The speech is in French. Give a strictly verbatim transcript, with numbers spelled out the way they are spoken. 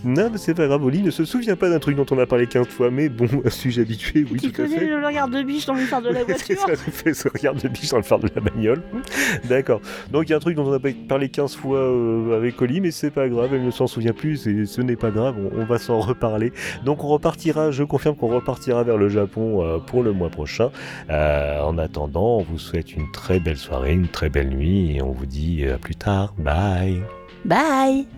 Non, mais c'est pas grave, Oli ne se souvient pas d'un truc dont on a parlé quinze fois, mais bon, suis-je habitué, oui, Tu tout à connais fait. le regard de biche dans le phare de la C'est voiture? ça, fait ce regard de biche dans le phare de la bagnole. D'accord. Donc il y a un truc dont on a pas parlé quinze fois euh, avec Oli, mais c'est pas grave, elle ne s'en souvient plus, et ce n'est pas grave, on, on va s'en reparler. Donc on repartira, je confirme qu'on repartira vers le Japon euh, pour le mois prochain. Euh, en attendant, on vous souhaite une très belle soirée, une très belle nuit, et on vous dit à plus tard. Bye. Bye.